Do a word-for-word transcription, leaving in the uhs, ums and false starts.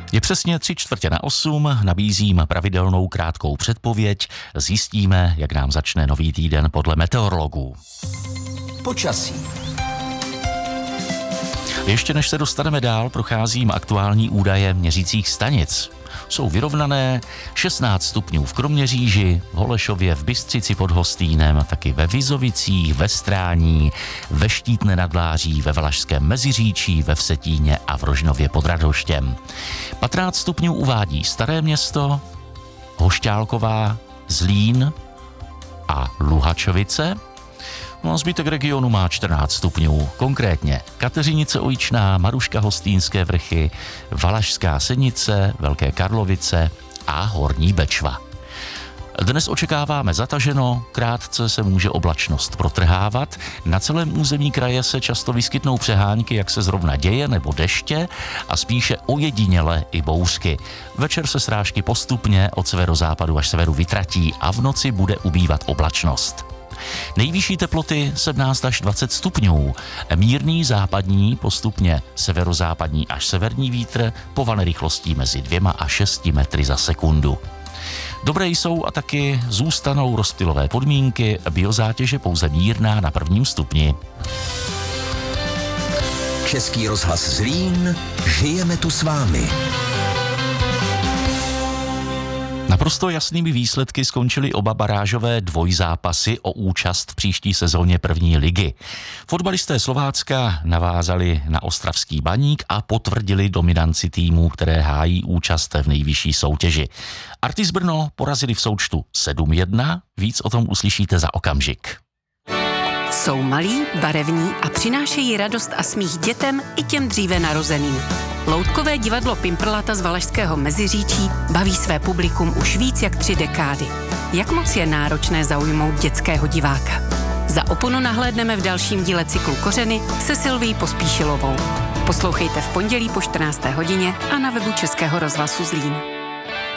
Je přesně tři čtvrtě na osm, nabízím pravidelnou krátkou předpověď, zjistíme, jak nám začne nový týden podle meteorologů. Počasí. Ještě než se dostaneme dál, procházím aktuální údaje měřících stanic. Jsou vyrovnané, šestnáct stupňů v Kroměříži, v Holešově, v Bystřici pod Hostýnem, taky ve Vizovicích, ve Strání, ve Štítné nad Láří, ve Valašském Meziříčí, ve Vsetíně a v Rožnově pod Radhoštěm. patnáct stupňů uvádí Staré Město, Hošťálková, Zlín a Luhačovice. No a zbytek regionu má čtrnáct stupňů, konkrétně Kateřinice Ojičná, Maruška Hostýnské vrchy, Valašská Senice, Velké Karlovice a Horní Bečva. Dnes očekáváme zataženo, krátce se může oblačnost protrhávat, na celém území kraje se často vyskytnou přehánky, jak se zrovna děje, nebo deště a spíše ojediněle i bouřky. Večer se srážky postupně od severozápadu až severu vytratí a v noci bude ubývat oblačnost. Nejvyšší teploty sedmnáct až dvacet stupňů, mírný západní, postupně severozápadní až severní vítr, povane rychlostí mezi dvěma a šesti metry za sekundu. Dobré jsou a taky zůstanou rozptylové podmínky, biozátěže pouze mírná na prvním stupni. Český rozhlas Zlín, žijeme tu s vámi. Naprosto jasnými výsledky skončily oba barážové dvojzápasy o účast v příští sezóně první ligy. Fotbalisté Slovácka navázali na ostravský Baník a potvrdili dominanci týmů, které hájí účast v nejvyšší soutěži. Artis Brno porazili v součtu sedm jedna, víc o tom uslyšíte za okamžik. Jsou malí, barevní a přinášejí radost a smích dětem i těm dříve narozeným. Loutkové divadlo Pimprlata z Valašského Meziříčí baví své publikum už víc jak tři dekády. Jak moc je náročné zaujmout dětského diváka? Za oponu nahlédneme v dalším díle cyklu Kořeny se Silví Pospíšilovou. Poslouchejte v pondělí po čtrnácté hodině a na webu Českého rozhlasu Zlín.